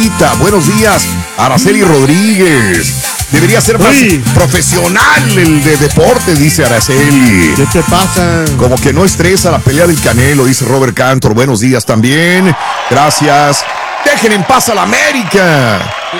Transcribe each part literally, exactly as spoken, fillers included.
Buenos días, Araceli Rodríguez. Debería ser más Uy. profesional el de deporte, dice Araceli. ¿Qué te pasa? Como que no estresa la pelea del Canelo, dice Robert Cantor. Buenos días también. Gracias. Dejen en paz a la América.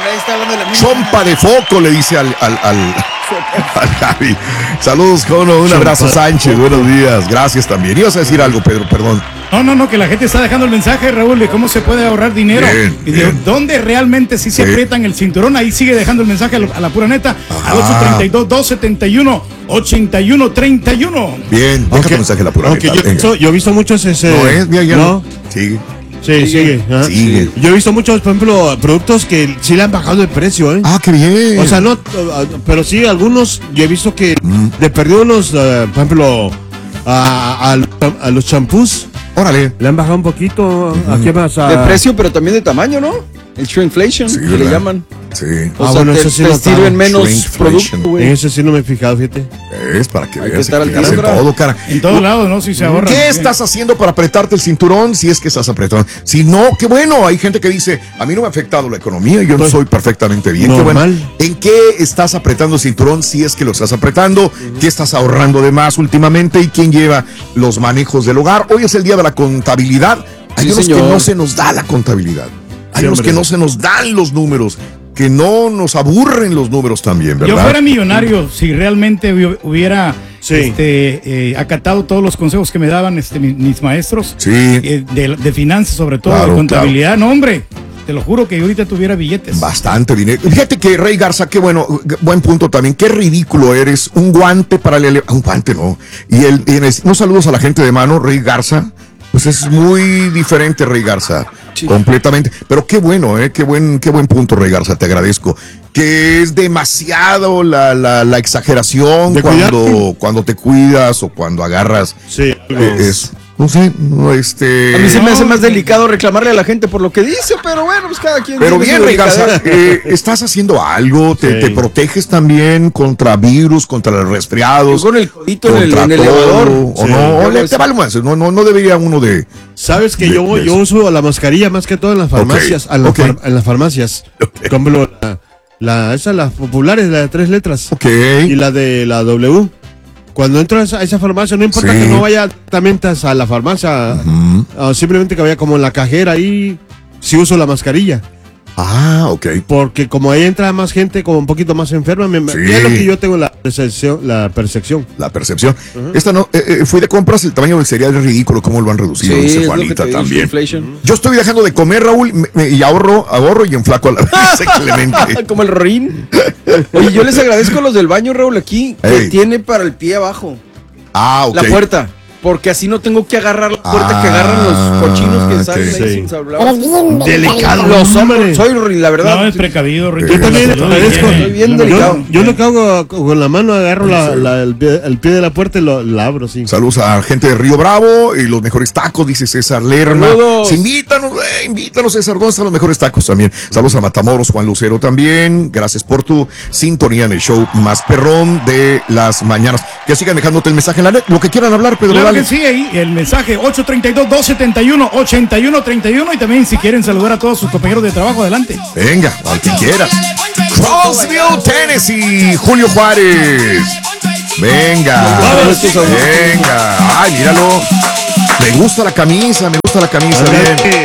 Chompa de foco, le dice al, al, al, al Javi. Saludos, Cono. Un abrazo, Sánchez. Buenos días. Gracias también. Ibas a decir algo, Pedro, perdón. No, no, no, que la gente está dejando el mensaje, Raúl, de cómo se puede ahorrar dinero. Bien, y de bien. dónde realmente sí se Sí. aprietan el cinturón. Ahí sigue dejando el mensaje a, lo- a la pura neta. Ajá. Al ocho treinta y dos, dos setenta y uno, ochenta y uno treinta y uno. Bien, deja tu mensaje la pura aunque neta. yo, Venga. so- yo he visto muchos ese. No es, mira, ya ¿No? no. Sigue. Sí, sigue. ajá. Sigue. Yo he visto muchos, por ejemplo, productos que sí le han bajado el precio, ¿eh? Ah, qué bien. O sea, no, uh, pero sí, algunos, yo he visto que Mm. le perdió unos, uh, por ejemplo, a, a- a los champús, Órale. le han bajado un poquito. ¿A qué más? A- De precio, pero también de tamaño, ¿no? El shrinkflation, Sí, que le ¿verdad? llaman. Sí. O Ah, sea, bueno, te, eso sí te lo sirven saben. menos Shrinkflation. producto, En güey. ese sí no me he fijado, fíjate. Es para que Hay que veas estar que al te hacen tiro, todo, cara. En todos lados, ¿no? Si se ahorra. ¿Qué estás haciendo para apretarte el cinturón? Si es que estás apretando. Si no, qué bueno. Hay gente que dice, a mí no me ha afectado la economía, yo no Pues, soy perfectamente bien. Qué bueno. normal. ¿En qué estás apretando el cinturón? Si es que lo estás apretando, ¿qué estás ahorrando de más últimamente? ¿Y quién lleva los manejos del hogar? Hoy es el día de la contabilidad. Hay Sí, unos señor. que no se nos da la contabilidad. Hay Sí, unos hombre. que no se nos dan los números, que no nos aburren los números también, ¿verdad? Yo fuera millonario si realmente hubi- hubiera Sí. este, eh, acatado todos los consejos que me daban este, mi- mis maestros Sí. eh, de, de finanzas, sobre todo Claro, de contabilidad. No, hombre, te lo juro que yo ahorita tuviera billetes. Bastante dinero. Fíjate que Rey Garza, qué bueno, buen punto también. Qué ridículo eres. Un guante para el. Un guante, no. Y el, y el- unos saludos a la gente de mano, Rey Garza. Pues es muy diferente, Rey Garza. Sí. Completamente. Pero qué bueno, ¿eh? Qué buen, qué buen punto, Rey Garza. Te agradezco. Que es demasiado la, la, la exageración ¿De cuando, cuidarte? cuando te cuidas o cuando agarras. Sí. eh, es, no sé, no, este. A mí se me No, hace más no. delicado reclamarle a la gente por lo que dice, pero bueno, pues cada quien. Pero tiene bien, su Rey Garza, delicadeza. eh, estás haciendo algo, te, Sí. te proteges también contra virus, contra los resfriados. Yo con el codito en el, contra en el todo, elevador. o Sí. no, Yo le- hago te eso. vale más, no, no, no debería uno de. Sabes que De- yo, de yo eso. uso la mascarilla más que todo en las farmacias. Ok, a la ok. far- en las farmacias. Ok. Como lo- la, la- esas, las populares, las de tres letras. Ok. Y la de la W. Cuando entro a esa, a esa farmacia, no importa Sí. que no vaya directamente a la farmacia, Ujú. ah, simplemente que vaya como en la cajera ahí, sí uso la mascarilla. Ah, ok. Porque como ahí entra más gente, como un poquito más enferma, me, me- Sí. ya es lo que yo tengo la percepción. La percepción. La percepción. Esta no, eh, eh, fui de compras, el tamaño del cereal es ridículo, cómo lo han reducido, Sí, dice es lo que Juanita te digo, también. shrinkflation. Yo estoy dejando de comer, Raúl, me- me- y ahorro, ahorro y enflaco a la vez, dice Clemente. Como el Rorín. Oye, yo les agradezco a los del baño, Raúl, aquí, que Ey. tiene para el pie abajo Ah, ok. la puerta. Porque así no tengo que agarrar la puerta Ah, que agarran los cochinos que salen ok. ahí Sí. sin saber. Eres bien Delicado. Los hombre. hombres, soy Rorín, la verdad. No, es precavido, Ricky. Yo por la también salud, agradezco. higiene. Estoy bien La delicado. verdad. Yo, yo lo que hago con la mano, agarro la, la- el, pie, el pie de la puerta y lo la abro, sí. Saludos a gente de Río Bravo y los mejores tacos, dice César Lerma. Saludos. Sí, invítanos, eh, invítanos, César. ¿Dónde están los mejores tacos también? Saludos a Matamoros, Juan Lucero también. Gracias por tu sintonía en el show más perrón de las mañanas. Que sigan dejándote el mensaje en la net. Lo que quieran hablar, Pedro. Claro dale. que sí, ahí el mensaje ocho treinta y dos, dos setenta y uno, ochenta y uno treinta y uno y también si quieren saludar a todos sus compañeros de trabajo, adelante. Venga, al que quieras. Crossville, Tennessee, Julio Juárez. Venga, venga. Ay, míralo. Me gusta la camisa, me gusta la camisa. Ándale. Bien.